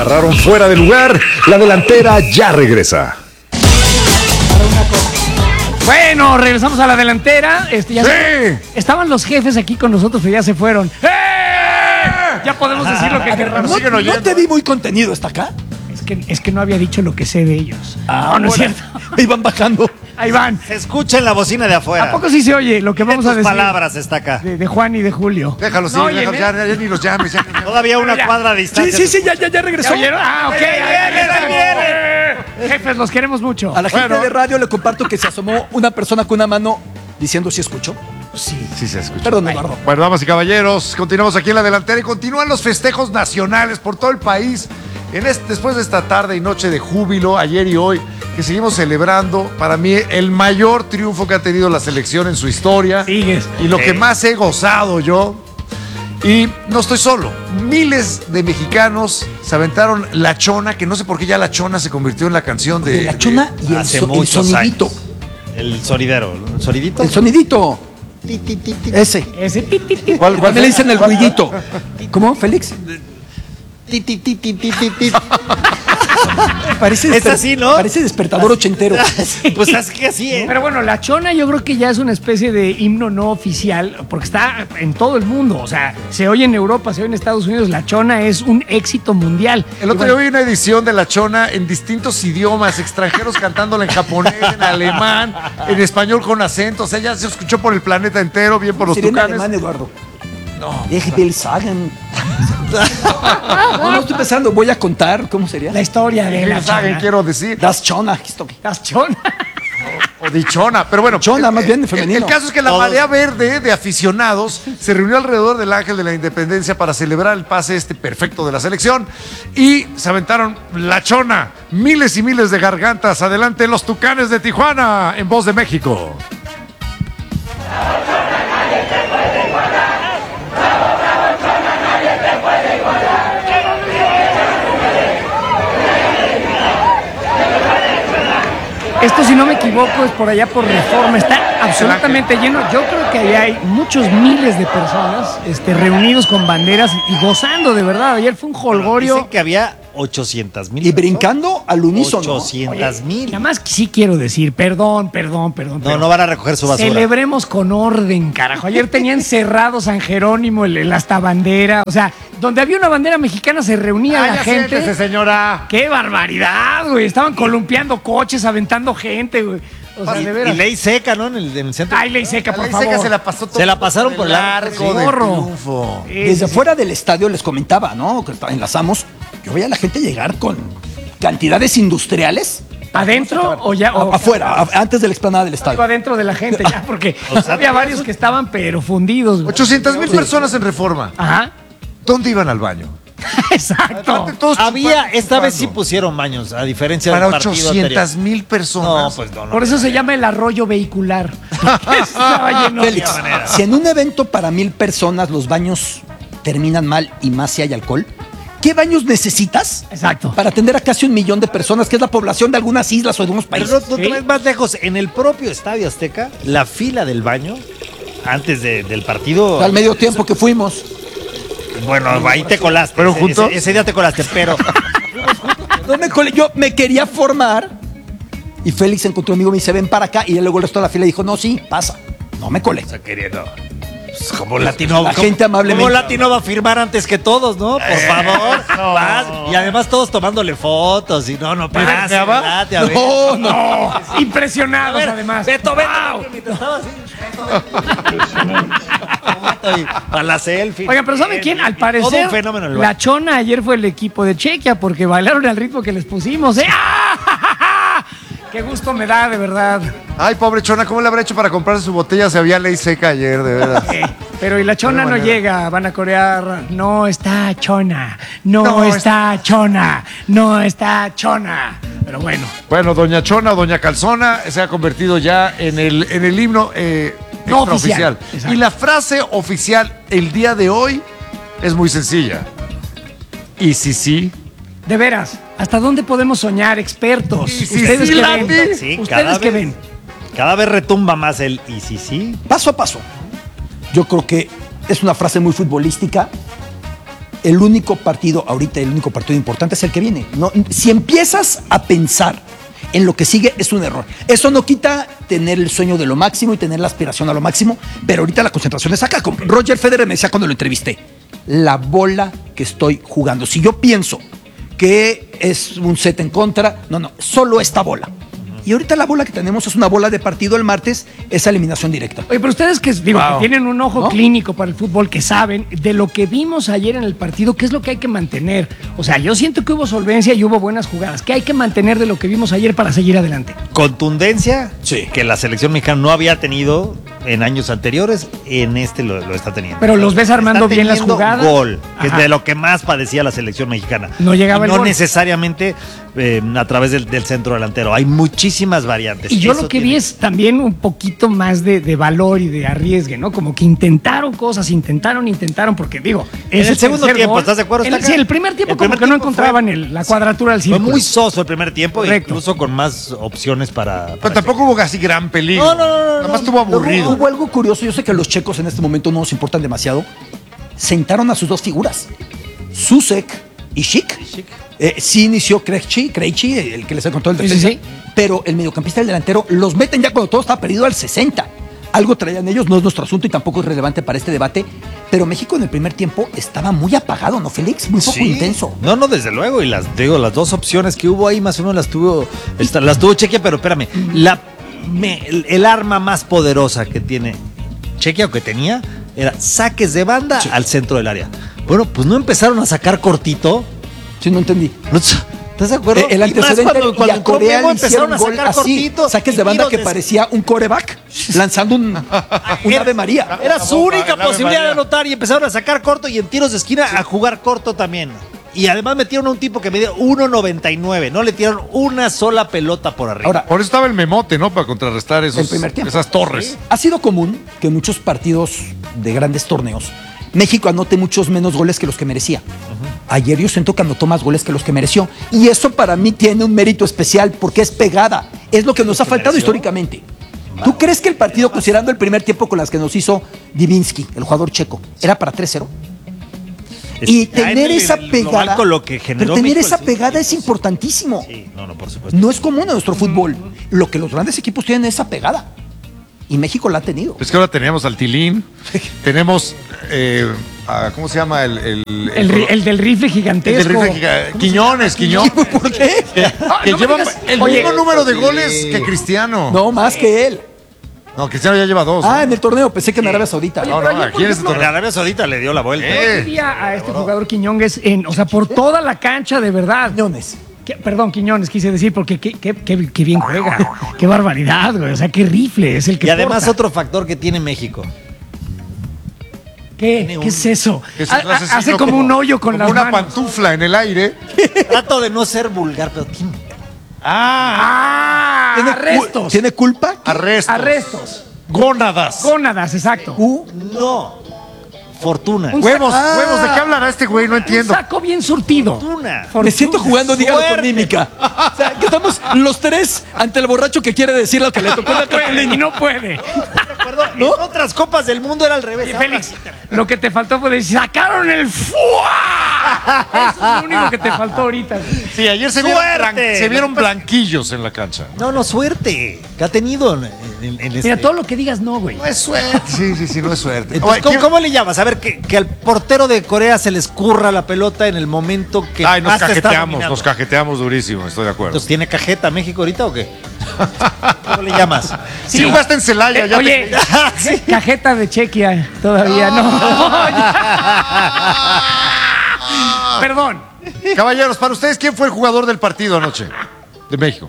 agarraron fuera de lugar. La delantera ya regresa. Bueno, regresamos a la delantera. Estaban los jefes aquí con nosotros, pero ya se fueron. Ya podemos decir lo que queramos. ¿No te vi muy contenido hasta acá? Es que no había dicho lo que sé de ellos. No es cierto. Iban bajando. Ahí van. Se escucha en la bocina de afuera. ¿A poco sí se oye lo que vamos a decir? Palabras está acá. De Juan y de Julio. Déjalos, No, déjalos, ya ni los llames. Todavía una cuadra de distancia. Sí, ya regresó. ¿Ya oyeron? Ok. viene. Jefes, los queremos mucho. A la gente de radio le comparto que se asomó una persona con una mano diciendo si escuchó. Sí. Sí se escucha. Perdón, Eduardo. Bueno, damas y caballeros, continuamos aquí en la delantera y continúan los festejos nacionales por todo el país. Después de esta tarde y noche de júbilo, ayer y hoy, que seguimos celebrando, para mí, el mayor triunfo que ha tenido la selección en su historia. Sigues. Y lo que más he gozado yo. Y no estoy solo. Miles de mexicanos se aventaron La Chona, que no sé por qué ya La Chona se convirtió en la canción de... La chona y el Hace sonidito. muchos El sonidero. ¿El sonidito? El sonidito. Ese. Ese ¿Cuál Me le dicen el ruidito. ¿Cómo, Félix? Parece Es así, ¿no? Parece despertador ochentero. Pues es que así, ¿eh? Pero bueno, la chona yo creo que ya es una especie de himno no oficial, porque está en todo el mundo. O sea, se oye en Europa, se oye en Estados Unidos. La chona es un éxito mundial. El otro día vi una edición de La Chona en distintos idiomas, extranjeros cantándola en japonés, en alemán, en español con acento. O sea, ya se escuchó por el planeta entero, bien por los Sería en tucanes. alemán, Eduardo. No. Sagen. No estoy pensando, voy a contar, ¿cómo sería? La historia de la Saben, chona. quiero decir. Das Chona. Las chona. O dichona, pero bueno. Chona, más bien de femenino. El caso es que la marea verde de aficionados se reunió alrededor del Ángel de la Independencia para celebrar el pase perfecto de la selección y se aventaron La Chona, miles y miles de gargantas. Adelante los Tucanes de Tijuana en Voz de México. Esto, si no me equivoco, es por allá por Reforma. Está absolutamente lleno. Yo creo que ahí hay muchos miles de personas reunidos con banderas y gozando de verdad. Ayer fue un jolgorio. Dicen que había 800,000. Y brincando al unísono. 800,000. Nada más que sí quiero decir, perdón. No van a recoger su basura. Celebremos con orden, carajo. Ayer tenían cerrado San Jerónimo, el hasta bandera. O sea, donde había una bandera mexicana se reunía la gente. Siéntese, señora. ¡Qué barbaridad, güey! Estaban columpiando coches, aventando gente, güey. O sea, de Y veras. ley seca, ¿no? En el centro. Ay, ley seca, por La ley favor. seca se la pasó todo Se la pasaron por el arco arco. del Zorro. triunfo. Desde fuera del estadio les comentaba, ¿no? Que enlazamos. Yo veía a la gente llegar con cantidades industriales. ¿Adentro o ya? O Afuera, antes de la explanada del Digo, estadio. adentro de la gente ya, porque había varios que estaban pero fundidos, güey. 800,000 personas en Reforma. Ajá. ¿Dónde iban al baño? Exacto. Aparte, todos Había, esta vez sí chupando. pusieron baños, a diferencia Para del partido anterior. 800,000 personas. No, pues no. Por eso se llama el arroyo vehicular. Porque estaba lleno. Félix, si en un evento para 1,000 personas los baños terminan mal y más si hay alcohol, ¿qué baños necesitas Exacto. para atender a casi 1,000,000 de personas, que es la población de algunas islas o de algunos Pero países? no te ves más lejos. En el propio Estadio Azteca, la fila del baño, antes del partido. Al medio tiempo que fuimos. Bueno, ahí te colaste. ¿Fueron juntos? Ese día te colaste, pero. No me colé, yo me quería formar y Félix encontró un amigo y me dice, ven para acá. Y luego el resto de la fila dijo, no, sí, pasa. No me colé. Queriendo. Como latino. La gente amablemente. Como latino va a firmar antes que todos, ¿no? Por favor. Vas. Y además todos tomándole fotos. Y no pase. Date, a ver. No. Impresionados, A ver, además. Beto. ¡Wow! Mientras estaba así. Para la selfie. Oigan, pero ¿saben quién? Al parecer, Todo un fenómeno el la baile. chona ayer fue el equipo de Chequia porque bailaron al ritmo que les pusimos, ¿eh? ¡Ah! ¡Qué gusto me da, de verdad! Ay, pobre Chona, ¿cómo le habrá hecho para comprarse su botella si había ley seca ayer, de veras? Pero y la chona no manera. llega, van a corear, no está chona, no, No está chona, no está chona. Pero bueno, Bueno, Doña Chona o Doña Calzona se ha convertido ya en el himno No extraoficial. oficial, exacto. Y la frase oficial el día de hoy es muy sencilla. Y si sí, de veras, ¿hasta dónde podemos soñar, expertos? Sí, sí, Ustedes sí, que Lati. ven, Sí, ustedes que ven. Cada vez retumba más el y sí. Paso a paso. Yo creo que es una frase muy futbolística. el único partido importante es el que viene. No, si empiezas a pensar en lo que sigue, es un error. Eso no quita tener el sueño de lo máximo y tener la aspiración a lo máximo, pero ahorita la concentración es acá. Como Roger Federer me decía cuando lo entrevisté, la bola que estoy jugando. Si yo pienso que es un set en contra, no, solo esta bola. Y ahorita la bola que tenemos es una bola de partido el martes, esa eliminación directa. Oye, pero ustedes que tienen un ojo clínico para el fútbol, que saben de lo que vimos ayer en el partido, ¿qué es lo que hay que mantener? O sea, yo siento que hubo solvencia y hubo buenas jugadas. ¿Qué hay que mantener de lo que vimos ayer para seguir adelante? Contundencia, Sí. que la selección mexicana no había tenido en años anteriores, en este lo está teniendo. Pero los ves armando Está bien las teniendo jugadas. Gol, que es Ajá. de lo que más padecía la selección mexicana. No llegaba y el no gol. necesariamente a través del centro delantero. Hay muchísimas variantes. Y yo Eso lo que vi tiene- es también un poquito más de valor y de arriesgue, ¿no? Como que intentaron cosas, intentaron, porque digo, es el segundo tercer tiempo, gol. ¿estás de acuerdo? Sí, el primer tiempo El como primer que no tiempo encontraban la cuadratura del Fue círculo. muy soso el primer tiempo, Correcto. incluso con más opciones para Pero tampoco hubo así gran peligro. No. Nada más estuvo aburrido. Hubo algo curioso, yo sé que los checos en este momento no nos importan demasiado. Sentaron a sus dos figuras, Susek y Schick. Sí inició Krejci, el que les contó el defensa. Sí. Pero el mediocampista y el delantero los meten ya cuando todo está perdido al 60. Algo traían ellos, no es nuestro asunto y tampoco es relevante para este debate. Pero México en el primer tiempo estaba muy apagado, ¿no, Félix? Muy poco intenso. No, desde luego. Y las dos opciones que hubo ahí, más o menos las tuvo Chequia, pero espérame. El arma más poderosa que tiene Chequia o que tenía era saques de banda al centro del área. Bueno, pues no empezaron a sacar cortito. Sí, no entendí. ¿Estás de acuerdo? El Y más antecedente cuando y a entró Corea Memo, le hicieron empezaron a gol sacar así, cortito. saques de banda que parecía un coreback lanzando un Ave María. Era su única el Ave posibilidad María. de anotar y empezaron a sacar corto y en tiros de esquina a jugar corto también. Y además metieron a un tipo que medía 1.99. No le tiraron una sola pelota por arriba. Ahora, Por eso estaba el memote, ¿no? Para contrarrestar el primer tiempo. esas torres. Ha sido común que en muchos partidos de grandes torneos México anote muchos menos goles que los que merecía. Ayer yo siento que anotó más goles que los que mereció. Y eso para mí tiene un mérito especial porque es pegada. Es lo que nos ha faltado históricamente. ¿Tú crees que el partido, considerando el primer tiempo con las que nos hizo Divinsky, el jugador checo, era para 3-0? Y tener esa pegada, Con lo que generó pero tener México, esa sí. pegada es importantísimo. Sí, no, por supuesto. No es común en nuestro fútbol. Lo que los grandes equipos tienen es esa pegada. Y México la ha tenido. Es que ahora teníamos al Tilín, tenemos, ¿cómo se llama? El del rifle gigantesco. El del rifle Quiñones. ¿Por qué? Que no me lleva digas. el Oye, mismo número de goles que Cristiano. No, más que él. No, Cristiano ya lleva 2. En el torneo, pensé que en Arabia Saudita. Oye, No, pero no, ayer, aquí por en este ejemplo, En Arabia Saudita le dio la vuelta. yo diría a este jugador Quiñones, o sea, por toda la cancha, de verdad. Quiñones. Perdón, Quiñones, quise decir, porque qué bien juega. Qué barbaridad, güey. O sea, qué rifle es el que Y además porta. otro factor que tiene México. ¿Qué es eso? Que se hace así, Hace ¿no? como un hoyo con como las una manos. pantufla en el aire. Trato de no ser vulgar, pero tiene... Arrestos. ¿Tiene culpa? Arrestos. Gónadas. Gónadas, exacto. No. Fortuna. Un Huevos, ¿de qué hablará este güey? No Un entiendo. saco bien surtido. Fortuna. Me siento jugando, dígalo con Suerte. mímica. O sea, que estamos los tres ante el borracho que quiere decir lo que le tocó en la Puede, y cartulina. no puede. ¿De acuerdo? En otras copas del mundo era al revés. Y Félix, lo que te faltó fue decir, sacaron el ¡fua! Eso es lo único que te faltó ahorita. Sí, ayer se ¡Suerte! vieron blanquillos en la cancha. No, suerte. Que ha tenido en este... Mira, todo lo que digas no, güey. No es suerte. Sí, no es suerte. Entonces, Oye, ¿cómo le llamas? A ver, que al portero de Corea se le escurra la pelota en el momento que Ay, nos más te está cajeteamos, dominando. durísimo, estoy de acuerdo. Entonces, ¿tiene cajeta México ahorita o qué? ¿Cómo le llamas? Si jugaste en Celaya, ya Oye, cajeta de Chequia, todavía no. Perdón. Caballeros, para ustedes, ¿quién fue el jugador del partido anoche? De México.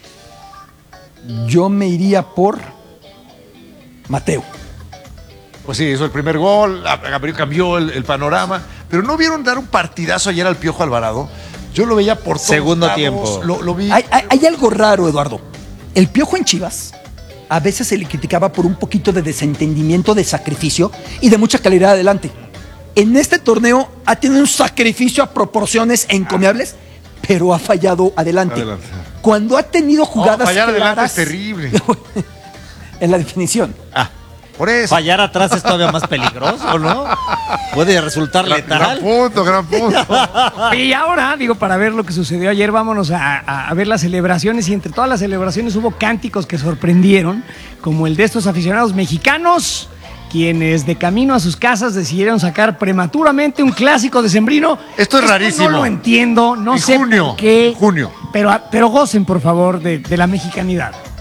Yo me iría por Mateo. Pues sí, hizo el primer gol, cambió el panorama. Pero ¿no vieron dar un partidazo ayer al Piojo Alvarado? Yo lo veía por todos Segundo lados, tiempo. Lo vi. Hay algo raro, Eduardo. El Piojo en Chivas a veces se le criticaba por un poquito de desentendimiento, de sacrificio y de mucha calidad adelante. En este torneo ha tenido un sacrificio a proporciones encomiables, pero ha fallado adelante. Cuando ha tenido jugadas fallar adelante claras, es terrible. en la definición. Por eso. Fallar atrás es todavía más peligroso, ¿no? Puede resultar letal. Gran punto. Y ahora, digo, para ver lo que sucedió ayer, vámonos a ver las celebraciones. Y entre todas las celebraciones hubo cánticos que sorprendieron, como el de estos aficionados mexicanos, quienes de camino a sus casas decidieron sacar prematuramente un clásico decembrino. Esto es rarísimo. No lo entiendo, no Y sé junio, por qué. junio. Pero gocen, por favor, de la mexicanidad.